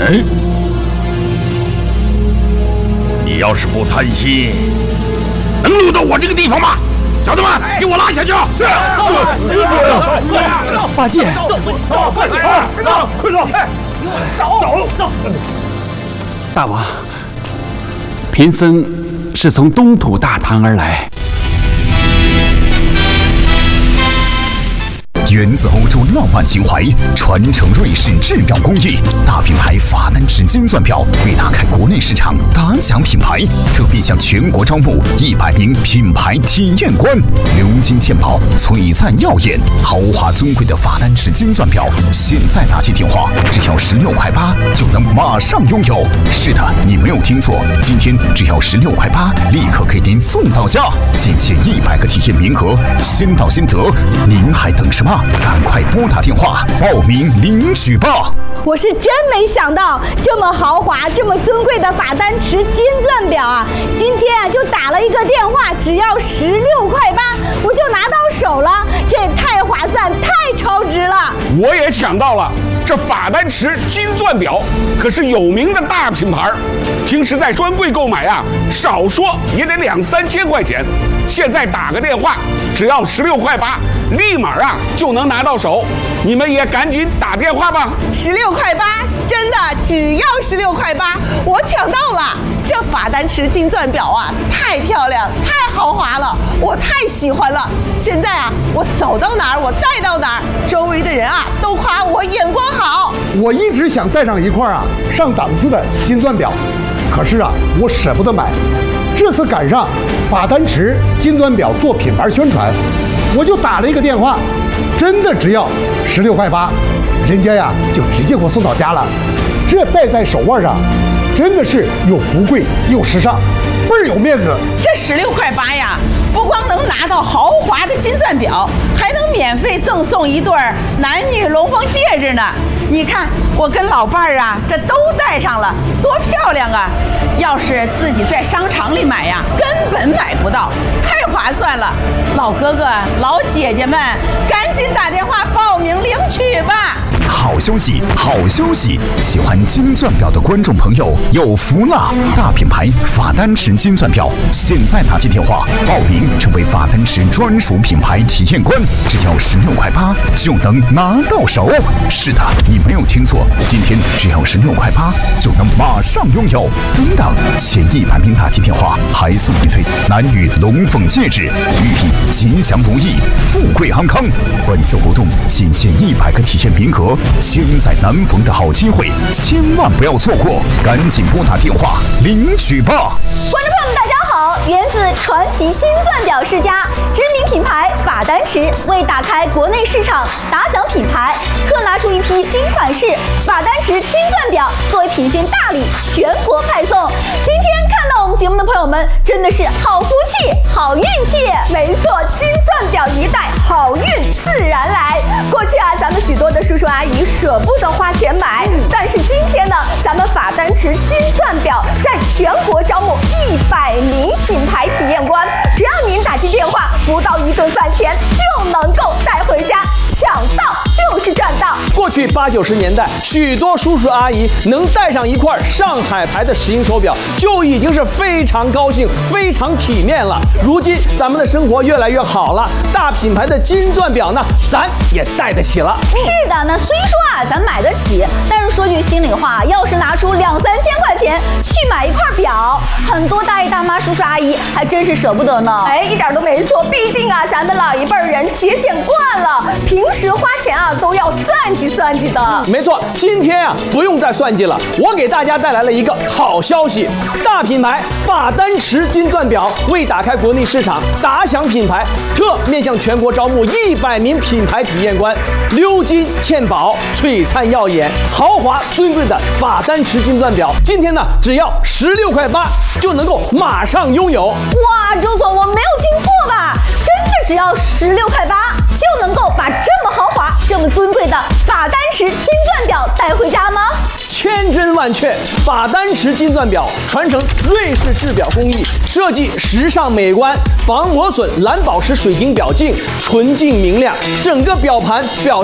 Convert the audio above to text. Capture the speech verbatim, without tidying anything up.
嗯，你要是不贪心，能溜到我这个地方吗？小子们，给我拉下去！是。 八戒， 走，快走，走，快走！走走。 大王，贫僧是从东土大唐而来。 源自欧洲浪漫情怀，传承瑞士制表工艺，大品牌法丹池金钻表为打开国内市场打响品牌，特别向全国招募一百名品牌体验官。鎏金嵌宝，璀璨耀眼，豪华尊贵的法丹池金钻表，现在打起电话只要十六块八就能马上拥有。是的，你没有听错，今天只要十六块八，立刻给您送到家，仅限一百个体验名额，先到先得，您还等什么？ 赶快拨打电话报名领取吧！ 我是真没想到，这么豪华、这么尊贵的法丹池金钻表啊，今天啊就打了一个电话，只要十六块八，我就拿到手了，这也太划算、太超值了！ 我也抢到了，这法丹池金钻表可是有名的大品牌，平时在专柜购买啊，少说也得两三千块钱，现在打个电话，只要十六块八。 立马啊就能拿到手，你们也赶紧打电话吧！ 十六块八，真的只要十六块八，我抢到了！这法丹池金钻表啊，太漂亮，太豪华了，我太喜欢了。现在啊，我走到哪儿，我带到哪儿，周围的人啊都夸我眼光好。 我一直想带上一块啊上档次的金钻表，可是啊，我舍不得买。这次赶上法丹池金钻表做品牌宣传。 我就打了一个电话，真的只要十六块八，人家呀就直接给我送到家了。这戴在手腕上，真的是又富贵又时尚，倍儿有面子。 这十六块八呀，不光能拿到豪华的金钻表，还能免费赠送一对男女龙凤戒指呢。你看，我跟老伴儿啊，这都戴上了，多漂亮啊！要是自己在商场里买呀，根本买不到，太划算了。老哥哥、老姐姐们，赶紧打电话报名领取吧！ 好消息，好消息！喜欢金钻表的观众朋友有福了！大品牌法丹池金钻表，现在打起电话报名，成为法丹池专属品牌体验官，只要十六块八就能拿到手。是的，你没有听错，今天只要十六块八就能马上拥有。等等，前一百名打进电话还送一对男女龙凤戒指，寓意吉祥如意、富贵安康。本次活动仅限一百个体验名额。 千载难逢的好机会，千万不要错过！赶紧拨打电话领取吧！ 观众朋友们，大家好！源自传奇金钻表世家知名品牌法丹池，为打开国内市场打响品牌，特拿出一批金款式法丹池金钻表作为品宣大礼，全国派送。今天看到我们节目的朋友们，真的是好福气、好运气！没错，金钻表一戴，好运自然来。过去啊，咱们许多的叔叔阿姨舍不得花钱买，嗯、但是今天呢，咱们法丹池金钻表在全国招募一百名品牌体验官，只要您打进电话，不到一顿饭钱就能够带回家，抢到就是赚到。 过去八九十年代，许多叔叔阿姨能戴上一块上海牌的石英手表，就已经是非常高兴、非常体面了。如今咱们的生活越来越好了，大品牌的金钻表呢，咱也戴得起了。 是的，那虽说啊，咱买得起，但是说句心里话，要是拿出两三千块钱去买一块表，很多大爷大妈、叔叔阿姨还真是舍不得呢。哎，一点都没错，毕竟啊，咱们老一辈人节俭惯了，平时花钱啊都要算计算计的。 没错，今天啊不用再算计了，我给大家带来了一个好消息，大品牌法丹池金钻表为打开国内市场打响品牌，特面向全国招募一百名品牌体验官，鎏金嵌宝，璀璨耀眼，豪华尊贵的法丹池金钻表，今天呢只要十六块八就能够马上拥有。 哇，周总，我没有听错吧？真的只要十六块八就能够把这么豪华、这么尊贵的法丹池金钻表带回家吗？ 千真万确，法丹池金钻表传承瑞士制表工艺，设计时尚美观，防磨损蓝宝石水晶表径纯净明亮，整个表盘表